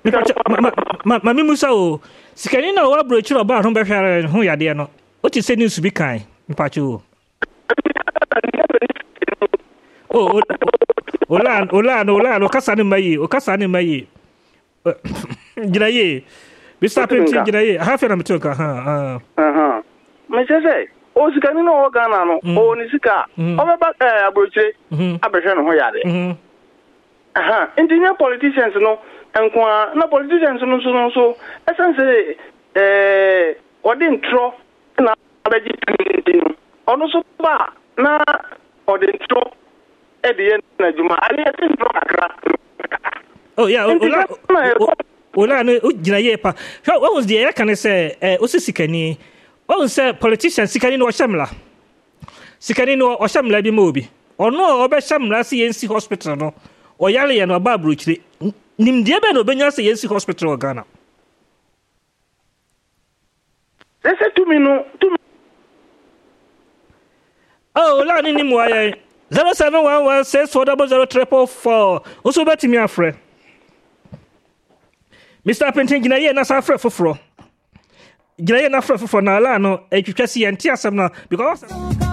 Mammy Musa, Scanina or Bridge or Bar Humber, who are there. What is saying to be kind, Pachu? Oh, Olan, Ocasani May. Gray, we start in Gray, half an amateur. My say, oh, Scanino Organo, oh, Nisika, over back Abuche, Abertion Hoyade. Engineer politicians, no, and no politicians, no, so, essentially, what didn't throw, and I also, na, or didn't throw at the end of Juma. I didn't throw a crack. Oh, yeah, what was the air? Can I say, Usisikani? Oh, sir, politicians, Sikanino or Shamla. Sikanino or Shamla be movie. Or no, or Shamla CNC hospital, no, or Yali and Babruch. Nim Diaben or Benyas CNC hospital or Ghana. They said to me, no, to me. Oh, Lani Nimway 0711 says 400 also bet me a friend. Mr. Pentin Gina na safra foforo. Gina na frɛ foforo na ala no etwetwa si entia asɛm na because